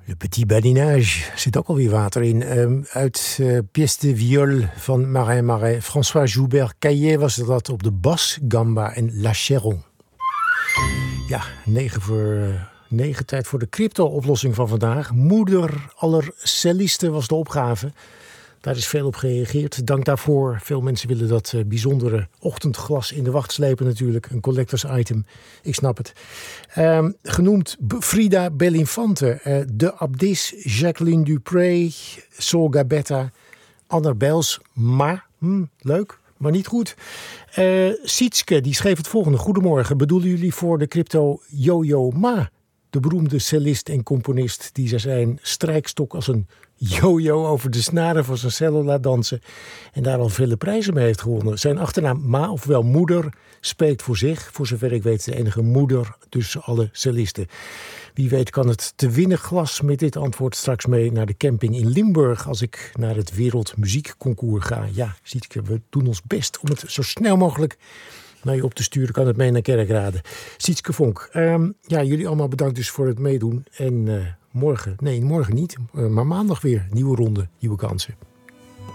Le Petit Badinage, zit ook alweer water in. Uit Pièce de Viol van Marin Marais. François Joubert Caillé was dat op de bas, gamba en La Chéron. Ja, 9 tijd voor de crypto-oplossing van vandaag. Moeder aller cellisten was de opgave. Daar is veel op gereageerd. Dank daarvoor. Veel mensen willen dat bijzondere ochtendglas in de wacht slepen natuurlijk. Een collectors item. Ik snap het. Genoemd Frida Bellinfante. De Abdis, Jacqueline Dupré, Sol Gabetta, Anna Bels. Maar, leuk, maar niet goed. Sietske, die schreef het volgende. Goedemorgen, bedoelen jullie voor de crypto Yo-Yo Ma? De beroemde cellist en componist die zijn strijkstok als een yo-yo over de snaren van zijn cello laat dansen en daar al vele prijzen mee heeft gewonnen. Zijn achternaam Ma, ofwel moeder, spreekt voor zich. Voor zover ik weet de enige moeder tussen alle cellisten. Wie weet kan het te winnen glas met dit antwoord straks mee naar de camping in Limburg als ik naar het Wereldmuziekconcours ga. Ja, Sietske, we doen ons best om het zo snel mogelijk naar je op te sturen. Kan het mee naar Kerkrade. Sietske Vonk. Jullie allemaal bedankt dus voor het meedoen. En morgen niet, maar maandag weer. Nieuwe ronde, nieuwe kansen.